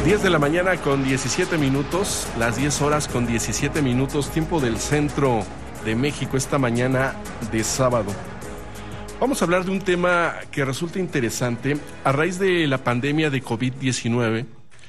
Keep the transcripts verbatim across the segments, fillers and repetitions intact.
diez de la mañana con diecisiete minutos, las diez horas con diecisiete minutos, tiempo del centro de México, esta mañana de sábado. Vamos a hablar de un tema que resulta interesante. A raíz de la pandemia de COVID diecinueve,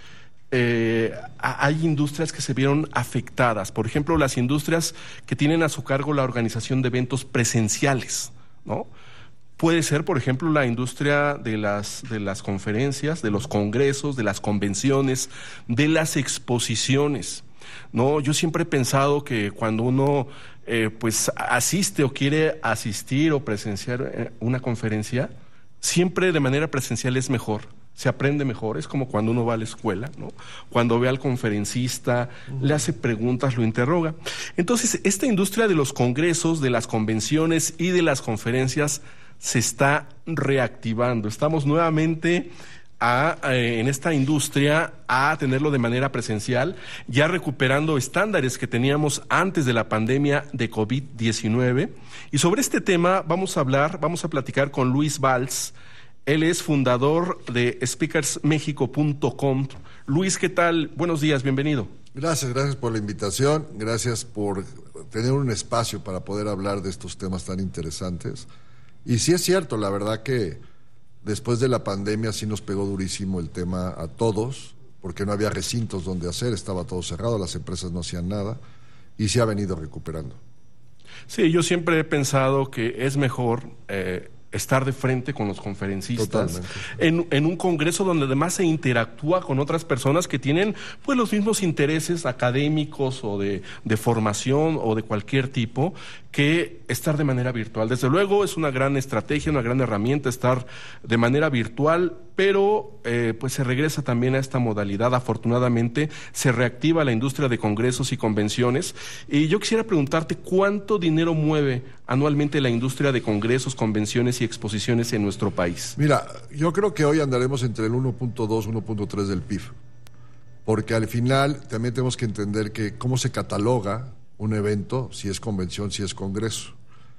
eh, hay industrias que se vieron afectadas. Por ejemplo, las industrias que tienen a su cargo la organización de eventos presenciales, ¿no? Puede ser, por ejemplo, la industria de las, de las conferencias, de los congresos, de las convenciones, de las exposiciones. No, yo siempre he pensado que cuando uno eh, pues asiste o quiere asistir o presenciar una conferencia, siempre de manera presencial es mejor, se aprende mejor. Es como cuando uno va a la escuela, ¿no? Cuando ve al conferencista, uh-huh. le hace preguntas, lo interroga. Entonces, esta industria de los congresos, de las convenciones y de las conferencias se está reactivando. Estamos nuevamente a, eh, en esta industria a tenerlo de manera presencial, ya recuperando estándares que teníamos antes de la pandemia de COVID diecinueve. Y sobre este tema vamos a hablar, vamos a platicar con Luis Valls. Él es fundador de speakers mexico punto com. Luis, ¿qué tal? Buenos días, bienvenido. Gracias, gracias por la invitación, gracias por tener un espacio para poder hablar de estos temas tan interesantes. Y sí es cierto, la verdad que después de la pandemia sí nos pegó durísimo el tema a todos, porque no había recintos donde hacer, estaba todo cerrado, las empresas no hacían nada, y se ha venido recuperando. Sí, yo siempre he pensado que es mejor eh, estar de frente con los conferencistas en, en un congreso donde además se interactúa con otras personas que tienen pues los mismos intereses académicos o de, de formación o de cualquier tipo, que estar de manera virtual. Desde luego es una gran estrategia, una gran herramienta estar de manera virtual, pero eh, pues se regresa también a esta modalidad. Afortunadamente se reactiva la industria de congresos y convenciones. Y yo quisiera preguntarte, ¿cuánto dinero mueve anualmente la industria de congresos, convenciones y exposiciones en nuestro país? Mira, yo creo que hoy andaremos entre el uno punto dos, uno punto tres del P I B, porque al final también tenemos que entender que cómo se cataloga un evento, si es convención, si es congreso.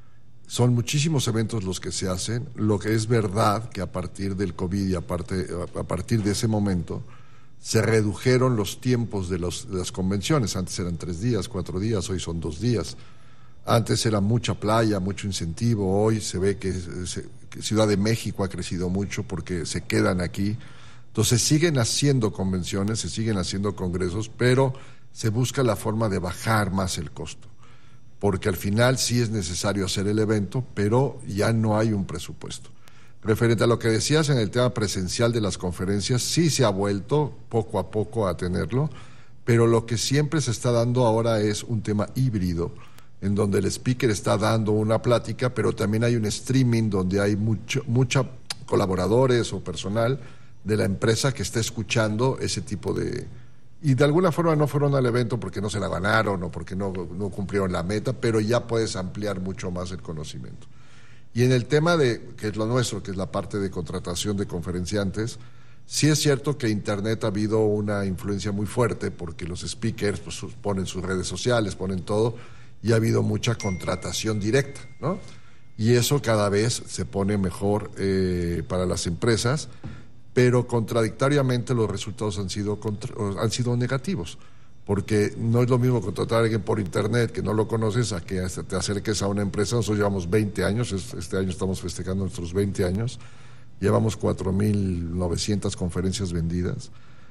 Son muchísimos eventos los que se hacen. Lo que es verdad que a partir del COVID y aparte, a partir de ese momento se redujeron los tiempos de, los, de las convenciones. Antes eran tres días, cuatro días, hoy son dos días. Antes era mucha playa, mucho incentivo. Hoy se ve que, se, que Ciudad de México ha crecido mucho porque se quedan aquí. Entonces siguen haciendo convenciones, se siguen haciendo congresos, pero se busca la forma de bajar más el costo, porque al final sí es necesario hacer el evento, pero ya no hay un presupuesto. Referente a lo que decías en el tema presencial de las conferencias, sí se ha vuelto poco a poco a tenerlo, pero lo que siempre se está dando ahora es un tema híbrido, en donde el speaker está dando una plática, pero también hay un streaming donde hay mucho, mucha colaboradores o personal de la empresa que está escuchando ese tipo de... Y de alguna forma no fueron al evento porque no se la ganaron o porque no, no cumplieron la meta, pero ya puedes ampliar mucho más el conocimiento. Y en el tema de, que es lo nuestro, que es la parte de contratación de conferenciantes, sí es cierto que Internet ha habido una influencia muy fuerte porque los speakers pues, ponen sus redes sociales, ponen todo, y ha habido mucha contratación directa, ¿no? Y eso cada vez se pone mejor eh, para las empresas, pero contradictoriamente los resultados han sido, contra, han sido negativos, porque no es lo mismo contratar a alguien por internet que no lo conoces a que hasta te acerques a una empresa. Nosotros llevamos veinte años, este año estamos festejando nuestros veinte años, llevamos cuatro mil novecientas conferencias vendidas,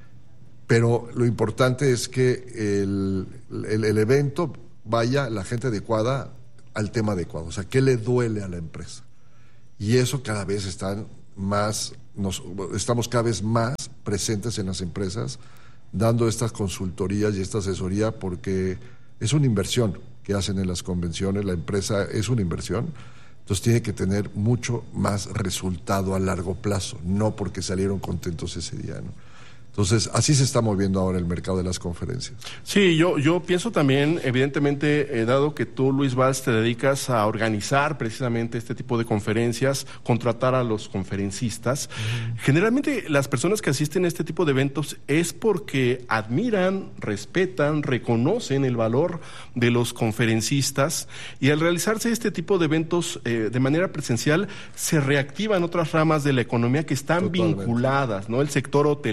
pero lo importante es que el, el, el evento vaya la gente adecuada al tema adecuado, o sea, ¿qué le duele a la empresa? Y eso cada vez están más... Nos, estamos cada vez más presentes en las empresas dando estas consultorías y esta asesoría, porque es una inversión que hacen en las convenciones, la empresa es una inversión, entonces tiene que tener mucho más resultado a largo plazo, no porque salieron contentos ese día, ¿no? Entonces, así se está moviendo ahora el mercado de las conferencias. Sí, yo, yo pienso también, evidentemente, eh, dado que tú, Luis Valls, te dedicas a organizar precisamente este tipo de conferencias, contratar a los conferencistas. Uh-huh. Generalmente, las personas que asisten a este tipo de eventos es porque admiran, respetan, reconocen el valor de los conferencistas, y al realizarse este tipo de eventos eh, de manera presencial, se reactivan otras ramas de la economía que están Totalmente. vinculadas, ¿no? El sector hotelero, el sector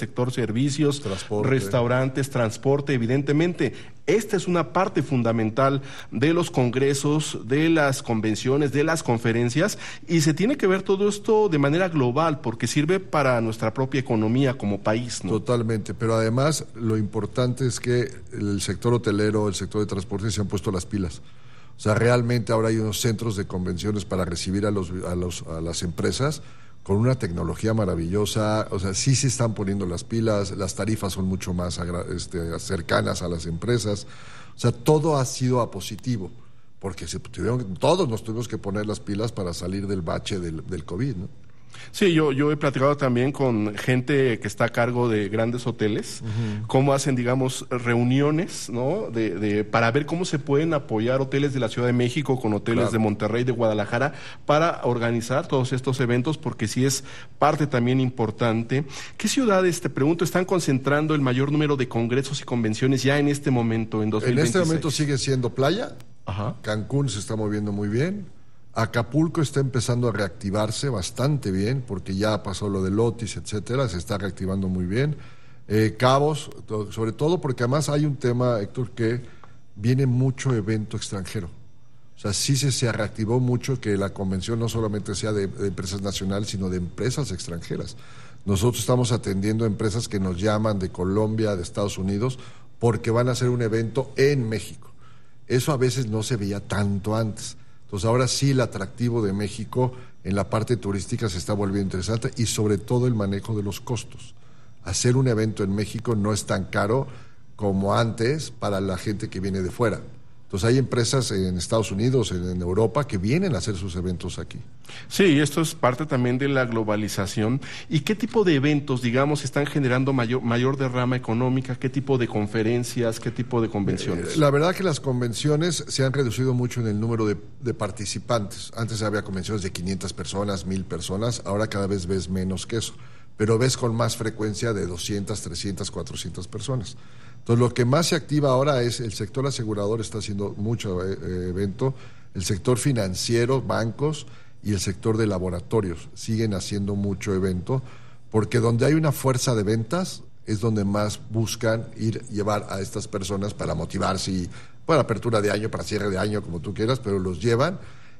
sector servicios, transporte. restaurantes, transporte, evidentemente. Esta es una parte fundamental de los congresos, de las convenciones, de las conferencias, y se tiene que ver todo esto de manera global, porque sirve para nuestra propia economía como país, ¿no? Totalmente, pero además lo importante es que el sector hotelero, el sector de transporte se han puesto las pilas. O sea, realmente ahora hay unos centros de convenciones para recibir a, los, a, los, a las empresas con una tecnología maravillosa. O sea, sí se están poniendo las pilas, las tarifas son mucho más este, cercanas a las empresas. O sea, todo ha sido a positivo, porque se tuvieron, todos nos tuvimos que poner las pilas para salir del bache del, del COVID, ¿no? Sí, yo, yo he platicado también con gente que está a cargo de grandes hoteles, uh-huh. cómo hacen, digamos, reuniones, ¿no? De, de, para ver cómo se pueden apoyar hoteles de la Ciudad de México con hoteles claro. de Monterrey, de Guadalajara, para organizar todos estos eventos, porque sí es parte también importante. ¿Qué ciudades, te pregunto, están concentrando el mayor número de congresos y convenciones ya en este momento, en dos mil veintiséis? En este momento sigue siendo Playa, Ajá. Cancún se está moviendo muy bien, Acapulco está empezando a reactivarse bastante bien, porque ya pasó lo del Otis, etcétera, se está reactivando muy bien. Eh, Cabos, to- sobre todo porque además hay un tema, Héctor, que viene mucho evento extranjero. O sea, sí se, se reactivó mucho que la convención no solamente sea de, de empresas nacionales, sino de empresas extranjeras. Nosotros estamos atendiendo empresas que nos llaman de Colombia, de Estados Unidos, porque van a hacer un evento en México. Eso a veces no se veía tanto antes. Entonces ahora sí el atractivo de México en la parte turística se está volviendo interesante, y sobre todo el manejo de los costos. Hacer un evento en México no es tan caro como antes para la gente que viene de fuera. Entonces hay empresas en Estados Unidos, en, en Europa, que vienen a hacer sus eventos aquí. Sí, esto es parte también de la globalización. ¿Y qué tipo de eventos, digamos, están generando mayor, mayor derrama económica? ¿Qué tipo de conferencias? ¿Qué tipo de convenciones? Eh, la verdad que las convenciones se han reducido mucho en el número de, de participantes. Antes había convenciones de quinientas personas, mil personas, ahora cada vez ves menos que eso. Pero ves con más frecuencia de doscientas, trescientas, cuatrocientas personas. Entonces, lo que más se activa ahora es el sector asegurador, está haciendo mucho eh, evento, el sector financiero, bancos, y el sector de laboratorios siguen haciendo mucho evento, porque donde hay una fuerza de ventas es donde más buscan ir llevar a estas personas para motivarse, y para apertura de año, para cierre de año, como tú quieras, pero los llevan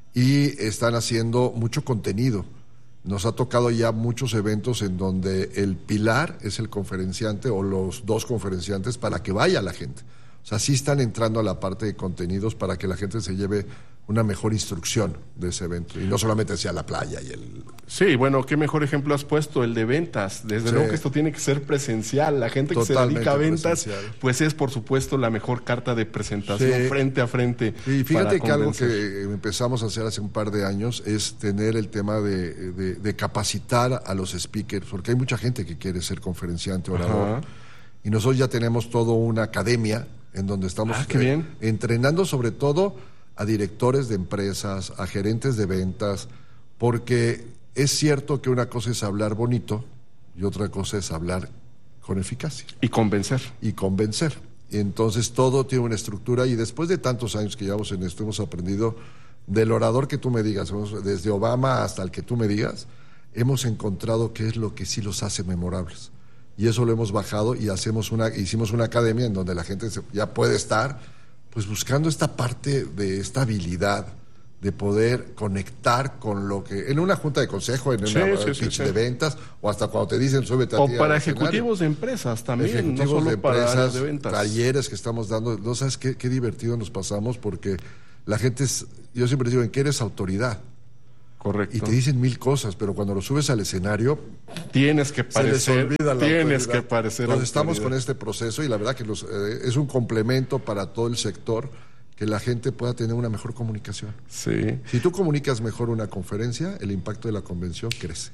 y están haciendo mucho contenido. Nos ha tocado ya muchos eventos en donde el pilar es el conferenciante o los dos conferenciantes para que vaya la gente. O sea, sí están entrando a la parte de contenidos para que la gente se lleve una mejor instrucción de ese evento, y no solamente sea la playa y el... Sí, bueno, qué mejor ejemplo has puesto, el de ventas. Desde Sí. luego que esto tiene que ser presencial. La gente que Totalmente se dedica a ventas, presencial. pues es por supuesto la mejor carta de presentación Sí. frente a frente. Y fíjate para que algo convencer. que empezamos a hacer hace un par de años es tener el tema de, de, de capacitar a los speakers, porque hay mucha gente que quiere ser conferenciante, orador. Ajá. Y nosotros ya tenemos toda una academia en donde estamos Ah, qué bien. eh, entrenando sobre todo a directores de empresas, a gerentes de ventas, porque es cierto que una cosa es hablar bonito y otra cosa es hablar con eficacia Y convencer. y convencer. Y entonces todo tiene una estructura, y después de tantos años que llevamos en esto hemos aprendido del orador que tú me digas, desde Obama hasta el que tú me digas, hemos encontrado qué es lo que sí los hace memorables. Y eso lo hemos bajado y hacemos una, hicimos una academia en donde la gente se, ya puede estar pues buscando esta parte de esta habilidad de poder conectar con lo que... En una junta de consejo, en Sí, una sí, sí, pitch sí. de ventas, o hasta cuando te dicen súbete a O ti al para escenario. ejecutivos de empresas también, Ejecutivos no solo de para empresas, áreas de ventas. talleres que estamos dando. No sabes qué, qué divertido nos pasamos, porque la gente es... Yo siempre digo, ¿en qué eres autoridad? Correcto. Y te dicen mil cosas, pero cuando lo subes al escenario... Tienes que Se les parecer, olvida la tienes autoridad. que parecer Entonces estamos autoridad. con este proceso, y la verdad que los, eh, es un complemento para todo el sector, que la gente pueda tener una mejor comunicación. Sí. Si tú comunicas mejor una conferencia, el impacto de la convención crece.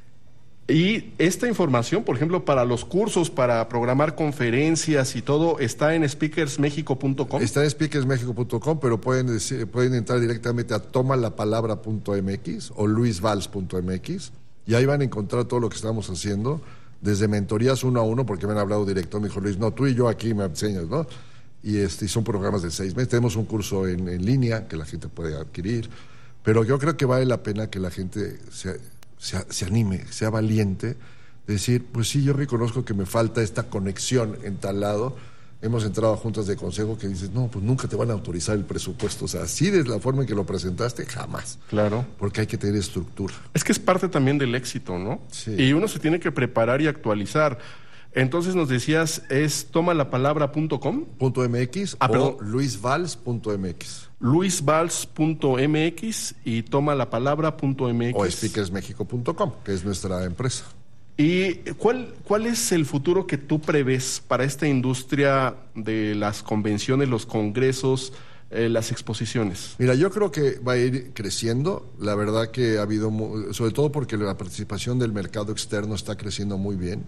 Y esta información, por ejemplo, para los cursos, para programar conferencias y todo, está en speakers mexico punto com. Está en speakers mexico punto com, pero pueden, decir, pueden entrar directamente a tomalapalabra punto m x o luisvals punto m x, y ahí van a encontrar todo lo que estamos haciendo, desde mentorías uno a uno, porque me han hablado directo, me dijo Luis, no, tú y yo aquí me enseñas, ¿no? Y, este, y son programas de seis meses. Tenemos un curso en, en línea que la gente puede adquirir, pero yo creo que vale la pena que la gente se, se, se anime, sea valiente Decir, pues sí, yo reconozco que me falta esta conexión en tal lado. Hemos entrado a juntas de consejo que dices, no, pues nunca te van a autorizar el presupuesto. O sea, así de la forma en que lo presentaste, jamás. Claro. Porque hay que tener estructura. Es que es parte también del éxito, ¿no? Sí. Y uno se tiene que preparar y actualizar. Entonces nos decías, es tomalapalabra punto com. Punto .mx ah, o luisvals punto mx. luisvals punto mx y tomalapalabra punto mx. O speakersmexico punto com, que es nuestra empresa. ¿Y cuál, cuál es el futuro que tú prevés para esta industria de las convenciones, los congresos, eh, las exposiciones? Mira, yo creo que va a ir creciendo. La verdad que ha habido, sobre todo porque la participación del mercado externo está creciendo muy bien.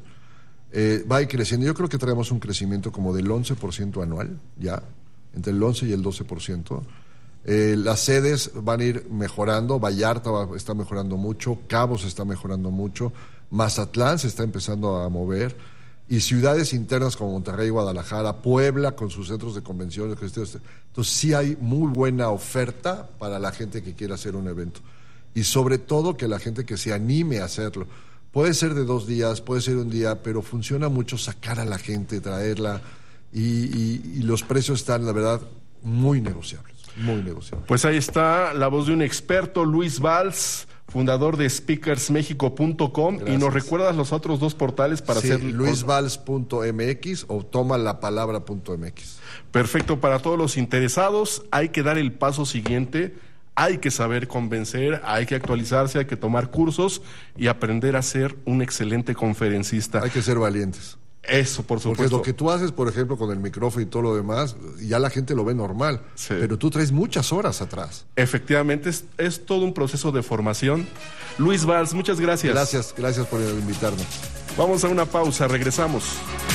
Eh, va a ir creciendo. Yo creo que traemos un crecimiento como del once por ciento anual, ya, entre el once y el doce por ciento. Eh, las sedes van a ir mejorando. Vallarta va, está mejorando mucho, Cabos está mejorando mucho, Mazatlán se está empezando a mover, y ciudades internas como Monterrey, Guadalajara, Puebla con sus centros de convenciones. Entonces sí hay muy buena oferta para la gente que quiera hacer un evento, y sobre todo que la gente que se anime a hacerlo. Puede ser de dos días, puede ser un día, pero funciona mucho sacar a la gente, traerla, y, y, y los precios están, la verdad, muy negociables, muy negociables. Pues ahí está la voz de un experto, Luis Valls, fundador de speakers mexico punto com. Y nos recuerdas los otros dos portales para sí, hacer... luisvals punto mx o tomalapalabra punto mx. Perfecto, para todos los interesados, hay que dar el paso siguiente, hay que saber convencer, hay que actualizarse, hay que tomar cursos y aprender a ser un excelente conferencista. Hay que ser valientes. Eso, por supuesto. Porque lo que tú haces, por ejemplo, con el micrófono y todo lo demás, ya la gente lo ve normal. Sí. Pero tú traes muchas horas atrás. Efectivamente, es, es todo un proceso de formación. Luis Valls, muchas gracias. Gracias, gracias por invitarnos. Vamos a una pausa, regresamos.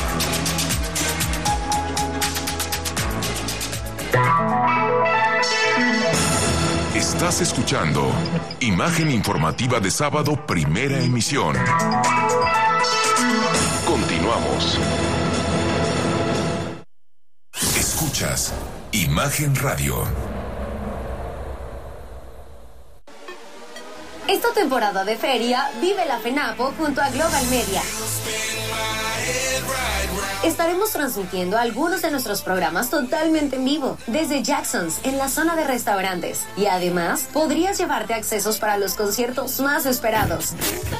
Estás escuchando Imagen Informativa de Sábado, primera emisión. Continuamos. Escuchas Imagen Radio. Esta temporada de feria, vive la FENAPO junto a Global Media. Estaremos transmitiendo algunos de nuestros programas totalmente en vivo, desde Jackson's, en la zona de restaurantes. Y además, podrías llevarte accesos para los conciertos más esperados.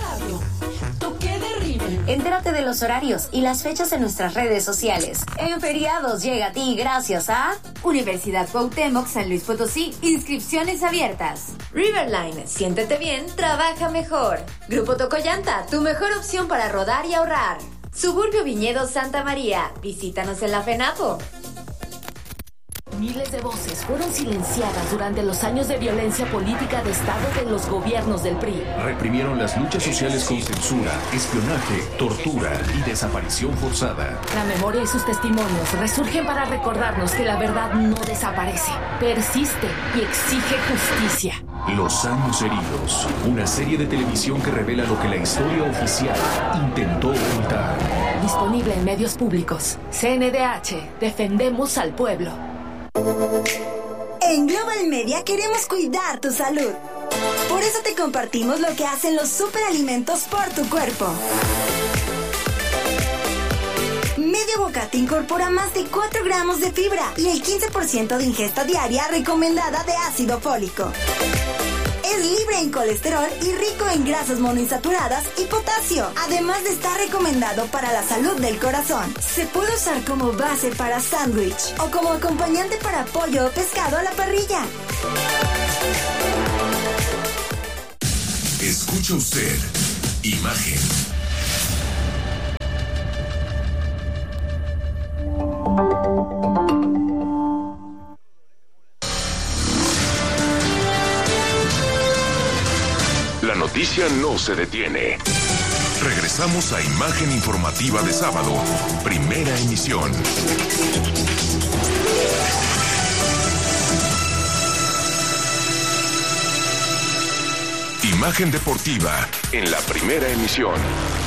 Entérate de los horarios y las fechas en nuestras redes sociales. En feriados llega a ti gracias a Universidad Cuauhtémoc San Luis Potosí. Inscripciones abiertas. Riverline, siéntete bien, trabaja mejor. Grupo Tocollanta, tu mejor opción para rodar y ahorrar. Suburbio Viñedo Santa María, visítanos en la FENAPO. Miles de voces fueron silenciadas durante los años de violencia política de Estado de los gobiernos del P R I. Reprimieron las luchas sociales con censura, espionaje, tortura y desaparición forzada. La memoria y sus testimonios resurgen para recordarnos que la verdad no desaparece, persiste y exige justicia. Los años heridos, una serie de televisión que revela lo que la historia oficial intentó ocultar. Disponible en medios públicos. C N D H, defendemos al pueblo. En Global Media queremos cuidar tu salud. Por eso te compartimos lo que hacen los superalimentos por tu cuerpo. Medio aguacate incorpora más de cuatro gramos de fibra y el quince por ciento de ingesta diaria recomendada de ácido fólico. Es libre en colesterol y rico en grasas monoinsaturadas y potasio, además de estar recomendado para la salud del corazón. Se puede usar como base para sándwich o como acompañante para pollo o pescado a la parrilla. Escucha usted Imagen. La noticia no se detiene. Regresamos a Imagen Informativa de Sábado, primera emisión. Imagen Deportiva en la primera emisión.